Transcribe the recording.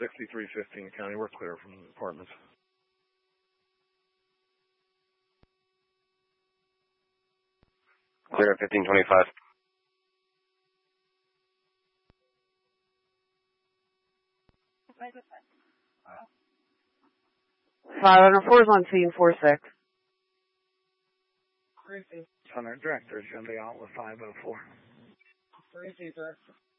6315 County. We're clear from the apartments. Clear at 1525. 504 is on scene 46. 100 director is going to be out with 504. 32 director.